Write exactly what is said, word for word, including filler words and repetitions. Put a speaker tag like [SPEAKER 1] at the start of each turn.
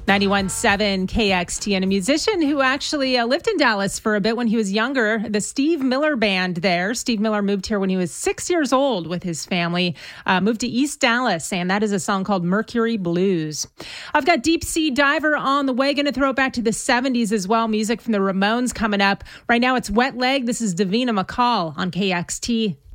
[SPEAKER 1] ninety-one point seven K X T, and a musician who actually uh, lived in Dallas for a bit when he was younger, the Steve Miller Band there. Steve Miller moved here when he was six years old with his family, uh, moved to East Dallas, and that is a song called Mercury Blues. I've got Deep Sea Diver on the way. Going to throw it back to the seventies as well. Music from the Ramones coming up. Right now it's Wet Leg. This is Davina McCall on K X T.